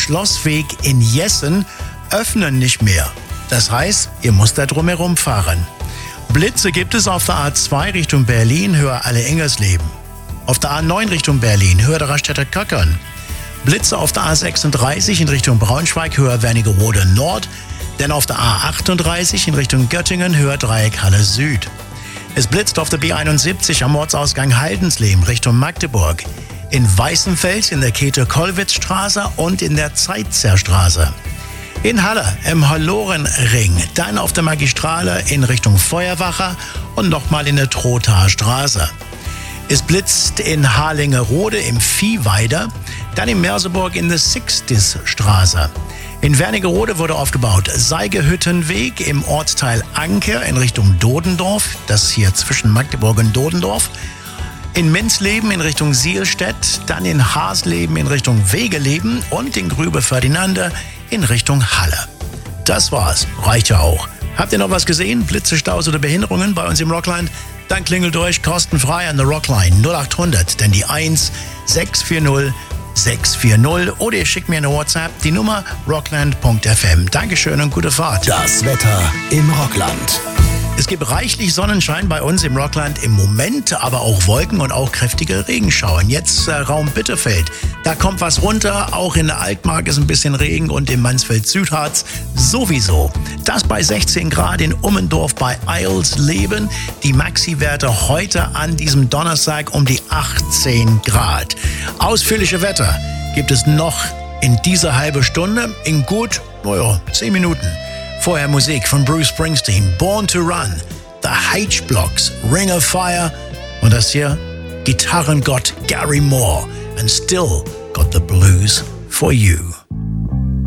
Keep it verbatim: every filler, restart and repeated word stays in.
Schlossweg in Jessen öffnen nicht mehr. Das heißt, ihr müsst da drumherum fahren. Blitze gibt es auf der A zwei Richtung Berlin, höher Alle-Engersleben. Auf der A neun Richtung Berlin, höher der Raststätter Köckern. Blitze auf der A sechsunddreißig in Richtung Braunschweig, höher Wernigerode Nord. Denn auf der A achtunddreißig in Richtung Göttingen, höher Dreieck Halle Süd. Es blitzt auf der B einundsiebzig am Ortsausgang Haldensleben Richtung Magdeburg. In Weißenfels in der Käthe-Kollwitz-Straße und in der Zeitzerstraße. In Halle im Hallorenring, dann auf der Magistrale in Richtung Feuerwacher und nochmal in der Trothaer Straße. Es blitzt in Harlingerode im Viehweider, dann in Merseburg in der Sixtis-Straße. In Wernigerode wurde aufgebaut Seigehüttenweg im Ortsteil Anker in Richtung Dodendorf, das hier zwischen Magdeburg und Dodendorf. In Minzleben in Richtung Sielstedt, dann in Haasleben in Richtung Wegeleben und in Grübe-Ferdinande in Richtung Halle. Das war's, reicht ja auch. Habt ihr noch was gesehen? Blitze, Staus oder Behinderungen bei uns im Rockland? Dann klingelt durch, kostenfrei an der Rockline null acht hundert, denn die eins sechs vier null sechs vier null oder ihr schickt mir eine WhatsApp, die Nummer rockland punkt f m. Dankeschön und gute Fahrt. Das Wetter im Rockland. Es gibt reichlich Sonnenschein bei uns im Rockland im Moment, aber auch Wolken und auch kräftige Regenschauer. Jetzt äh, Raum Bitterfeld. Da kommt was runter. Auch in der Altmark ist ein bisschen Regen und im Mansfeld-Südharz sowieso. Das bei sechzehn Grad in Ummendorf bei Eilsleben. Die Maxi-Werte heute an diesem Donnerstag um die achtzehn Grad. Ausführliche Wetter gibt es noch in dieser halben Stunde in gut, naja, zehn Minuten. Vorher Musik von Bruce Springsteen, Born to Run, The H-Blocks, Ring of Fire und das hier Gitarrengott Gary Moore and Still Got the Blues for You.